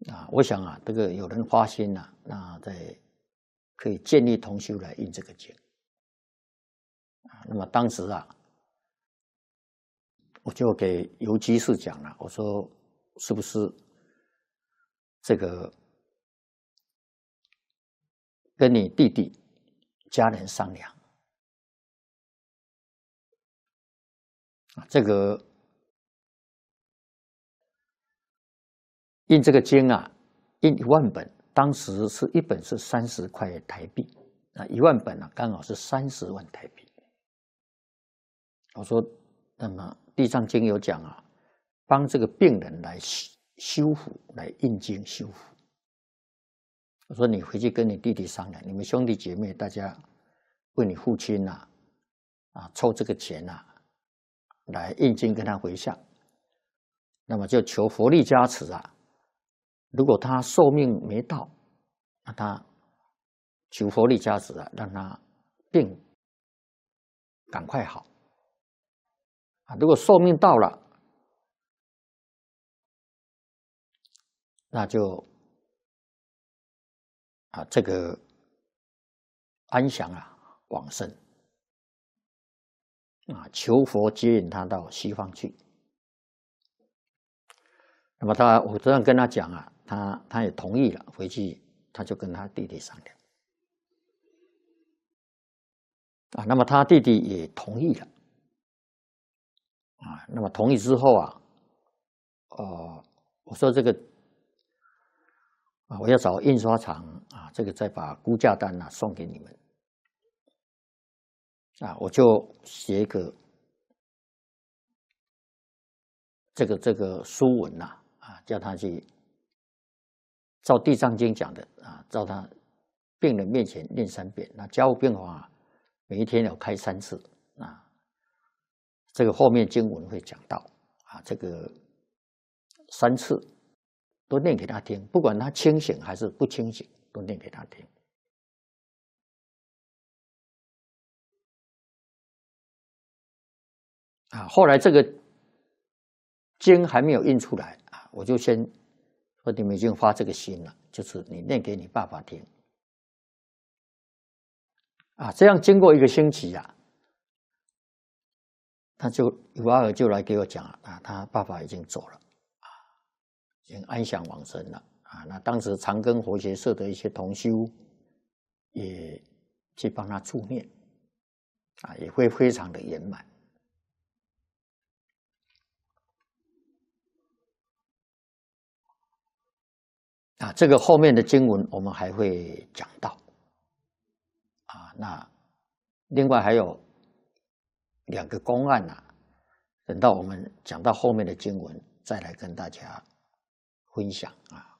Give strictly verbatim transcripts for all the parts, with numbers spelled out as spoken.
啊，我想啊，这个有人发心呐、啊，那在可以建立同修来印这个经啊。那么当时啊，我就给游居士讲了，我说是不是这个跟你弟弟家人商量啊，这个印这个经啊，印一万本，当时是一本是三十块台币，啊，一万本啊，刚好是三十万台币。我说，那么《地藏经》有讲啊，帮这个病人来修复，来印经修复。我说你回去跟你弟弟商量，你们兄弟姐妹大家为你父亲呐、啊，啊，凑这个钱呐、啊，来印经跟他回向。那么就求佛力加持啊。如果他寿命没到，那他求佛力加持啊，让他病赶快好啊。如果寿命到了，那就啊这个安详啊往生啊，求佛接引他到西方去。那么他我这样跟他讲啊，他他也同意了，回去他就跟他弟弟商量啊，那么他弟弟也同意了啊。那么同意之后啊，呃，我说这个啊，我要找印刷厂啊，这个再把估价单啊送给你们啊，我就写一个这个这个书文呐啊，叫他去照《地藏经》讲的啊，照他病人面前念三遍。那加护病房啊，每一天要开三次啊。这个后面经文会讲到啊，这个三次都念给他听，不管他清醒还是不清醒，都念给他听。啊，后来这个经还没有印出来啊，我就先说你们已经发这个心了，就是你念给你爸爸听啊。这样经过一个星期啊，他就有阿尔就来给我讲啊，他爸爸已经走了啊，已经安详往生了啊。那当时长庚佛学社的一些同修也去帮他助念啊，也会非常的圆满。啊，这个后面的经文我们还会讲到啊。那另外还有两个公案啊，等到我们讲到后面的经文，再来跟大家分享啊。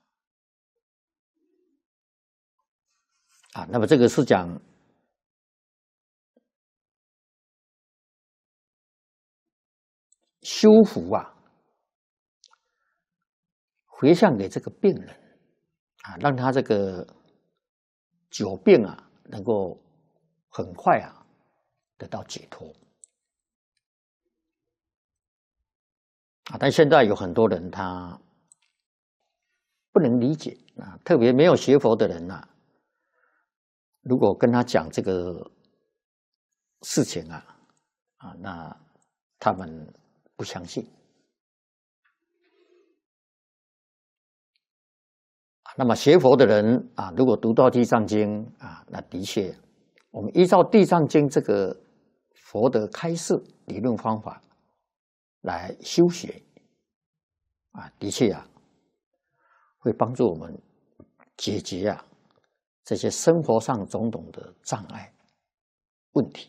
啊，那么这个是讲修福啊，回向给这个病人啊，让他这个久病啊能够很快啊得到解脱啊。但现在有很多人他不能理解啊，特别没有学佛的人呐、啊，如果跟他讲这个事情啊，啊，那他们不相信。那么学佛的人啊，如果读到《地藏经》啊，那的确，我们依照《地藏经》这个佛的开示理论方法来修学啊，的确啊，会帮助我们解决啊这些生活上种种的障碍问题。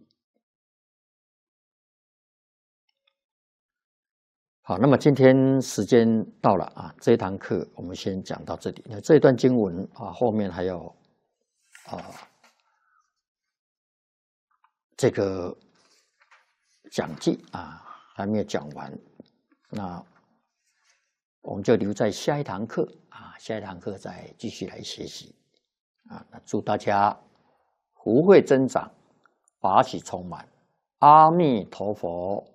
好，那么今天时间到了啊，这一堂课我们先讲到这里。那这一段经文啊，后面还有啊这个讲记啊还没有讲完，那我们就留在下一堂课啊，下一堂课再继续来学习啊。那祝大家福慧增长，法喜充满，阿弥陀佛。